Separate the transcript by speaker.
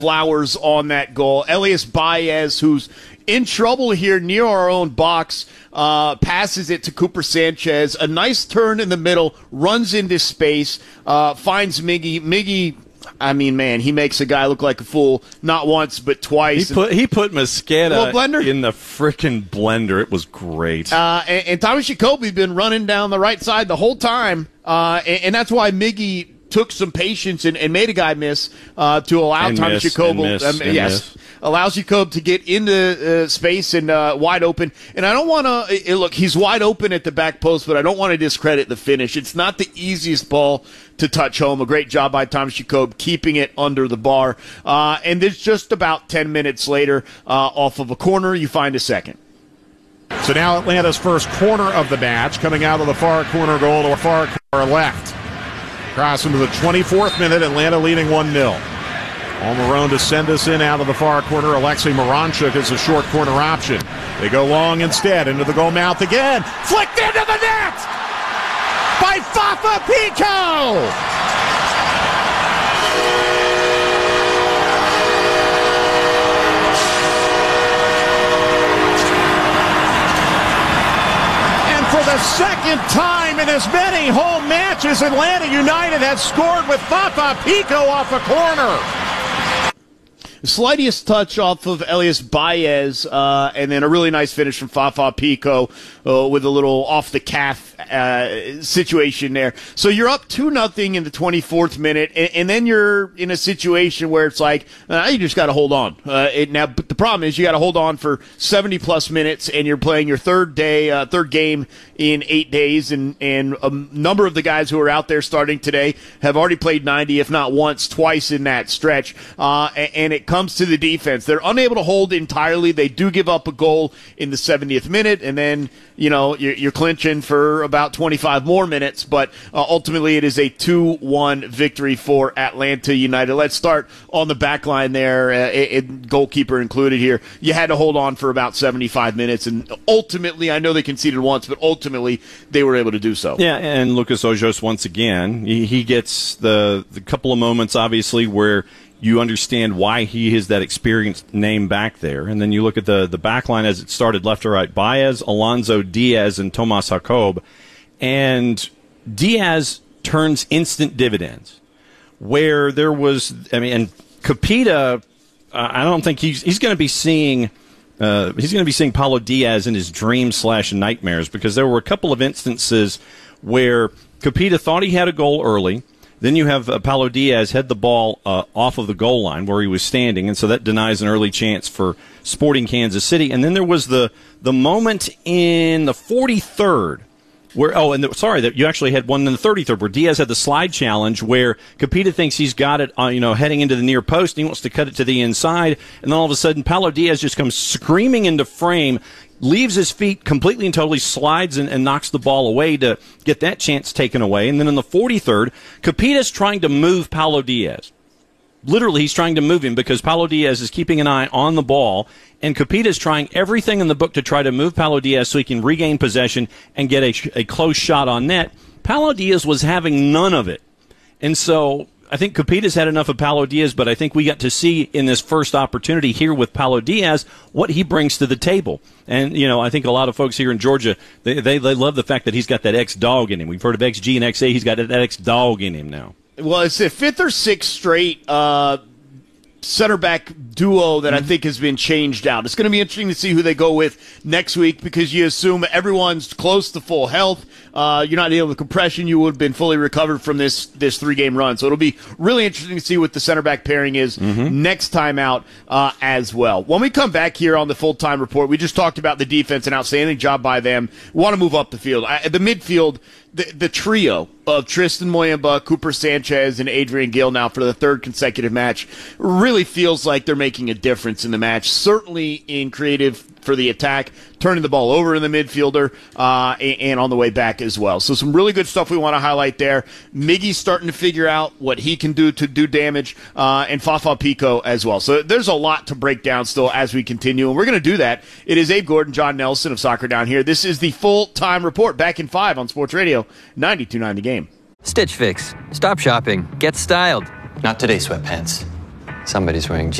Speaker 1: flowers on that goal. Elias Baez, who's in trouble here near our own box, passes it to Cooper Sanchez. A nice turn in the middle, runs into space, finds Miggy. Miggy, I mean, man, he makes a guy look like a fool not once but twice.
Speaker 2: He put Mosqueda in the frickin' blender. It was great.
Speaker 1: And Thomas Jacoby's been running down the right side the whole time, and that's why Miggy took some patience and made a guy miss to allow Thomas Jacoby. Allows Jacob to get into space and wide open. And I don't want to look. He's wide open at the back post, but I don't want to discredit the finish. It's not the easiest ball to touch home. A great job by Thomas Jacob keeping it under the bar. And there's just about 10 minutes later, off of a corner, you find a second.
Speaker 3: So now Atlanta's first corner of the match, coming out of the far corner goal to a far corner left. Cross into the 24th minute, Atlanta leading 1-0. Almiron to send us in out of the far corner. Alexei Moranchuk is a short corner option. They go long instead, into the goal mouth again. Flicked into the net by Fafa Picault. And for the second time in as many home matches, Atlanta United has scored with Fafa Picault off a corner.
Speaker 1: Slightest touch off of Elias Baez, and then a really nice finish from Fafa Picault with a little off-the-calf situation there. So you're up 2-0 in the 24th minute, and then you're in a situation where it's like, you just got to hold on. But the problem is you got to hold on for 70-plus minutes, and you're playing your third game in 8 days, and a number of the guys who are out there starting today have already played 90, if not once, twice in that stretch, and it comes to the defense. They're unable to hold entirely. They do give up a goal in the 70th minute, and then you're clinching for about 25 more minutes, but ultimately it is a 2-1 victory for Atlanta United. Let's start on the back line there, goalkeeper included here. You had to hold on for about 75 minutes, and ultimately, I know they conceded once, but ultimately they were able to do so.
Speaker 2: Yeah, and Lucas Ojos, once again, he gets the couple of moments, obviously, where you understand why he is that experienced name back there. And then you look at the back line as it started left to right. Baez, Alonso, Diaz, and Tomas Jacob. And Diaz turns instant dividends. Where there was, and Capita, I don't think he's going to be seeing Paulo Diaz in his dreams/nightmares, because there were a couple of instances where Capita thought he had a goal early. Then you have Paulo Diaz head the ball off of the goal line where he was standing, and so that denies an early chance for Sporting Kansas City. And then there was the moment in the 43rd where that you actually had one in the 33rd where Diaz had the slide challenge where Capita thinks he's got it, heading into the near post, and he wants to cut it to the inside, and then all of a sudden Paulo Diaz just comes screaming into frame, leaves his feet completely and totally, slides and knocks the ball away to get that chance taken away. And then in the 43rd, Capita's trying to move Paulo Diaz. Literally, he's trying to move him because Paulo Diaz is keeping an eye on the ball, and Capita's trying everything in the book to try to move Paulo Diaz so he can regain possession and get a close shot on net. Paulo Diaz was having none of it. And so I think Capita's had enough of Paulo Diaz, but I think we got to see in this first opportunity here with Paulo Diaz what he brings to the table. And, I think a lot of folks here in Georgia, they love the fact that he's got that X-Dog in him. We've heard of XG and XA. He's got that X-Dog in him now.
Speaker 1: Well, it's the fifth or sixth straight center back duo that I think has been changed out. It's going to be interesting to see who they go with next week, because you assume everyone's close to full health. You're not dealing with compression. You would have been fully recovered from this 3-game run. So it'll be really interesting to see what the center back pairing is next time out as well. When we come back here on the full-time report, we just talked about the defense, an outstanding job by them. We want to move up the field. The midfield, the trio of Tristan Moyamba, Cooper Sanchez, and Adrian Gill now for the third consecutive match really feels like they're making a difference in the match, certainly in creative for the attack, turning the ball over in the midfielder, and on the way back as well. So some really good stuff we want to highlight there. Miggy's starting to figure out what he can do to do damage, and Fafa Picault as well. So there's a lot to break down still as we continue, and we're going to do that. It is Abe Gordon, John Nelson of Soccer Down Here. This is the full-time report, back in 5 on Sports Radio 92.9 The Game.
Speaker 4: Stitch Fix. Stop shopping. Get styled.
Speaker 5: Not today, sweatpants.
Speaker 4: Somebody's wearing jeans.